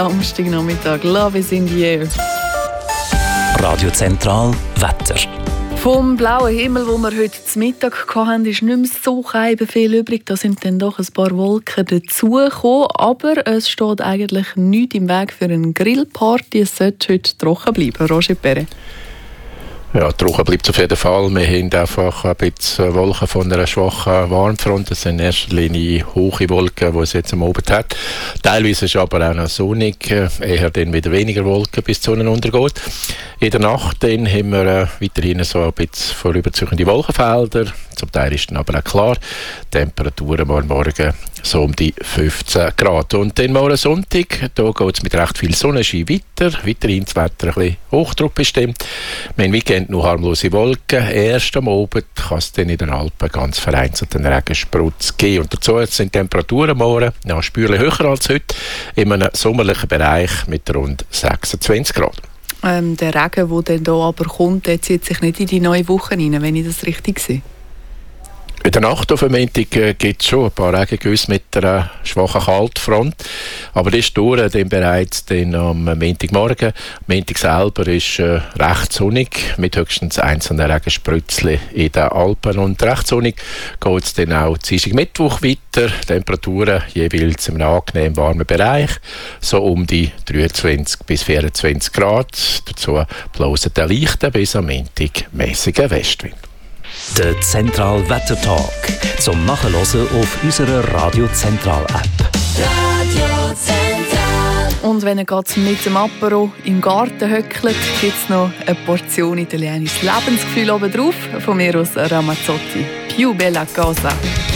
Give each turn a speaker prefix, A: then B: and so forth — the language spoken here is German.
A: Samstagnachmittag, Love is in the air.
B: Radio Zentral Wetter.
A: Vom blauen Himmel, den wir heute zum Mittag hatten, ist nicht mehr so viel übrig. Da sind dann doch ein paar Wolken dazugekommen. Aber es steht eigentlich nichts im Weg für eine Grillparty. Es sollte heute trocken bleiben. Roger Perret.
C: Ja, trocken bleibt es auf jeden Fall. Wir haben einfach ein bisschen Wolken von einer schwachen Warmfront. Das sind in erster Linie hohe Wolken, die es jetzt am Abend hat. Teilweise ist es aber auch noch sonnig, eher dann wieder weniger Wolken, bis die Sonne untergeht. In der Nacht dann haben wir weiterhin so ein bisschen vorüberziehende Wolkenfelder. Zum Teil ist dann aber auch klar. Temperaturen morgen so um die 15 Grad. Und dann morgen Sonntag, da geht es mit recht viel Sonnenschein weiter. Weiterhin das Wetter ein bisschen Hochdruck bestimmt. Wir haben Weekend noch harmlose Wolken. Erst am Abend kann es dann in den Alpen ganz vereinzelt einen Regensprutz geben. Und dazu sind Temperaturen morgen spürlich höher als heute, in einem sommerlichen Bereich mit rund 26 Grad.
A: Der Regen, der dann hier aber kommt, der zieht sich nicht in die neue Woche rein, wenn ich das richtig sehe.
C: In der Nacht auf dem Montag gibt es schon ein paar Regengüsse mit einer schwachen Kaltfront. Aber das ist durch, dann bereits dann am Montagmorgen. Montag selber ist recht sonnig, mit höchstens einzelnen Regensprützchen in den Alpen. Und recht sonnig geht es dann auch Dienstag Mittwoch weiter. Temperaturen jeweils im angenehm warmen Bereich, so um die 23 bis 24 Grad. Dazu bloßen der leichten bis am Montag mäßigen Westwind.
B: Der Zentral Wettertag zum Nachhören auf unserer Radio Zentral App.
A: Radio Zentral. Und wenn ihr gerade mit dem Apero im Garten höckelt, gibt es noch eine Portion italienisches Lebensgefühl oben drauf. Von mir aus Ramazzotti. Più bella cosa.